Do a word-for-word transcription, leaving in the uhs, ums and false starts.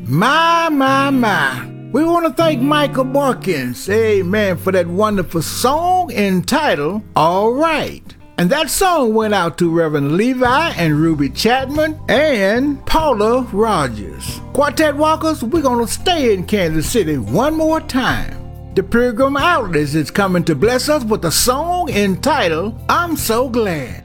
My, my, my. We want to thank Michael Barkins, amen, for that wonderful song entitled All Right. And that song went out to Reverend Levi and Ruby Chapman and Paula Rogers. Quartet Walkers, we're going to stay in Kansas City one more time. The Pilgrim Outlet is coming to bless us with a song entitled I'm So Glad.